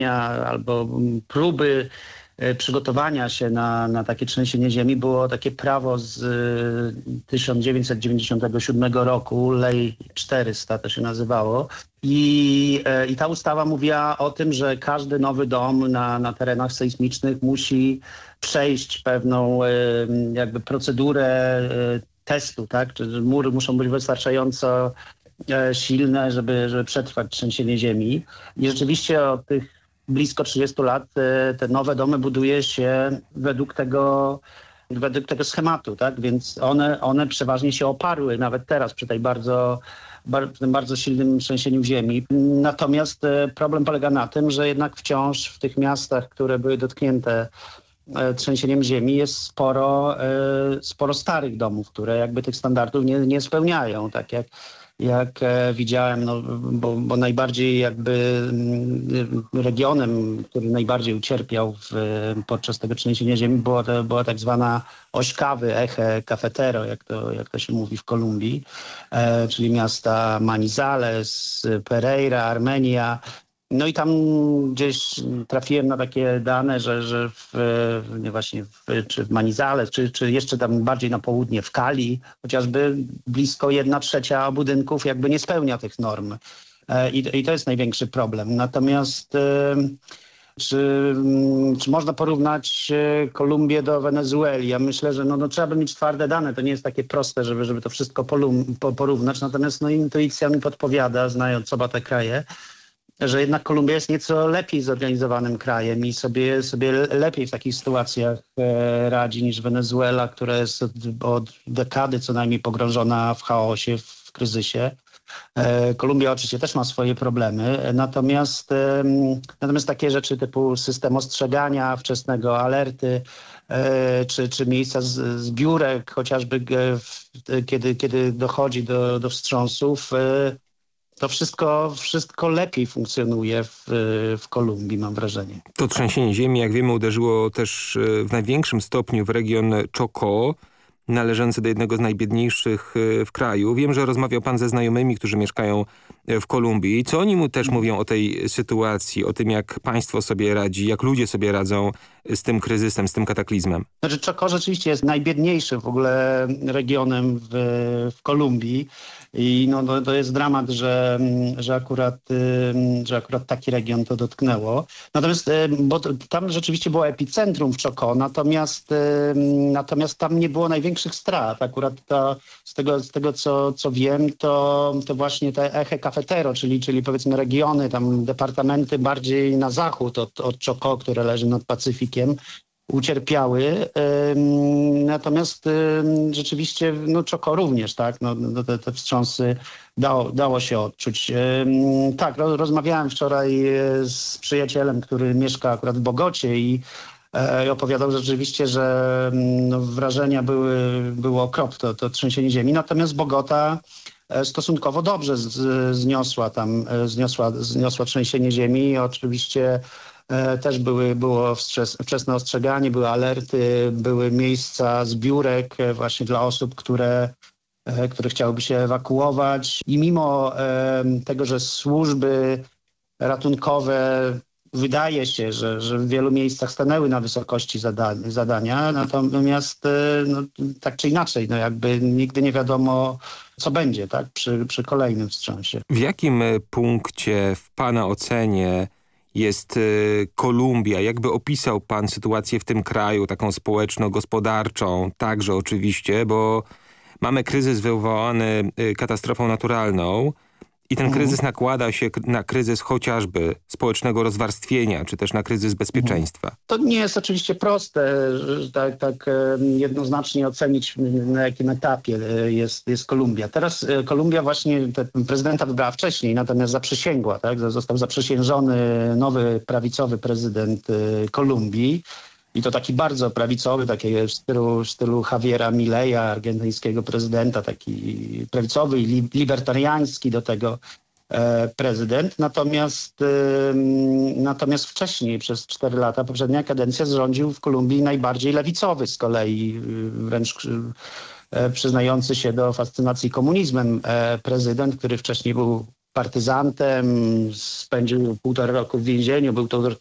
albo próby przygotowania się na takie trzęsienie ziemi było takie prawo z 1997 roku, Ley 400 to się nazywało. I ta ustawa mówiła o tym, że każdy nowy dom na terenach sejsmicznych musi przejść pewną jakby procedurę testu, tak? Czy mury muszą być wystarczająco silne, żeby przetrwać trzęsienie ziemi. I rzeczywiście od tych blisko 30 lat te nowe domy buduje się według tego schematu, tak? Więc one przeważnie się oparły, nawet teraz przy tej tym bardzo silnym trzęsieniu ziemi. Natomiast problem polega na tym, że jednak wciąż w tych miastach, które były dotknięte trzęsieniem ziemi, jest sporo starych domów, które jakby tych standardów nie spełniają, tak jak widziałem, no, bo najbardziej jakby regionem, który najbardziej ucierpiał podczas tego trzęsienia ziemi była tak zwana oś kawy, Eje Cafetero, jak to się mówi w Kolumbii, czyli miasta Manizales, Pereira, Armenia. No i tam gdzieś trafiłem na takie dane, że czy w Manizales, czy jeszcze tam bardziej na południe w Cali, chociażby blisko 1/3 budynków jakby nie spełnia tych norm. I to jest największy problem. Natomiast czy można porównać Kolumbię do Wenezueli? Ja myślę, że no trzeba by mieć twarde dane. To nie jest takie proste, żeby to wszystko porównać. Natomiast no, intuicja mi podpowiada, znając oba te kraje, że jednak Kolumbia jest nieco lepiej zorganizowanym krajem i sobie lepiej w takich sytuacjach radzi niż Wenezuela, która jest od dekady co najmniej pogrążona w chaosie, w kryzysie. Kolumbia oczywiście też ma swoje problemy, natomiast takie rzeczy typu system ostrzegania wczesnego, alerty, czy miejsca zbiórek, chociażby kiedy dochodzi do wstrząsów, to wszystko lepiej funkcjonuje w Kolumbii, mam wrażenie. To trzęsienie ziemi, jak wiemy, uderzyło też w największym stopniu w region Chocó, należący do jednego z najbiedniejszych w kraju. Wiem, że rozmawiał pan ze znajomymi, którzy mieszkają w Kolumbii. Co oni mu też mówią o tej sytuacji, o tym, jak państwo sobie radzi, jak ludzie sobie radzą z tym kryzysem, z tym kataklizmem? Znaczy Chocó rzeczywiście jest najbiedniejszym w ogóle regionem w Kolumbii. I no, to jest dramat, że akurat taki region to dotknęło. Natomiast, bo tam rzeczywiście było epicentrum w Chocó, natomiast tam nie było największych strat. Akurat z tego co wiem, to właśnie te Eje Cafetero, czyli powiedzmy regiony, tam departamenty bardziej na zachód od Chocó, które leży nad Pacyfikiem, ucierpiały. Natomiast rzeczywiście Chocó również, tak? Te wstrząsy dało się odczuć. Tak, rozmawiałem wczoraj z przyjacielem, który mieszka akurat w Bogocie i opowiadał rzeczywiście, że wrażenia było okropne, to trzęsienie ziemi. Natomiast Bogota stosunkowo dobrze zniosła trzęsienie ziemi. Oczywiście też było wczesne ostrzeganie, były alerty, były miejsca zbiórek właśnie dla osób, które chciałyby się ewakuować. I mimo tego, że służby ratunkowe wydaje się, że w wielu miejscach stanęły na wysokości zadania, natomiast tak czy inaczej, jakby nigdy nie wiadomo, co będzie, tak, przy kolejnym wstrząsie. W jakim punkcie w pana ocenie jest Kolumbia? Jakby opisał pan sytuację w tym kraju, taką społeczno-gospodarczą, także oczywiście, bo mamy kryzys wywołany katastrofą naturalną i ten kryzys nakłada się na kryzys chociażby społecznego rozwarstwienia, czy też na kryzys bezpieczeństwa. To nie jest oczywiście proste, tak jednoznacznie ocenić, na jakim etapie jest Kolumbia. Teraz Kolumbia właśnie prezydenta wybrała wcześniej, natomiast zaprzysięgła, tak? Został zaprzysiężony nowy prawicowy prezydent Kolumbii. I to taki bardzo prawicowy, taki w stylu Javiera Mileya, argentyńskiego prezydenta, taki prawicowy i libertariański do tego prezydent. Natomiast wcześniej, przez 4 lata, poprzednia kadencja, rządził w Kolumbii najbardziej lewicowy z kolei, wręcz przyznający się do fascynacji komunizmem prezydent, który wcześniej był partyzantem, spędził 1,5 roku w więzieniu, był to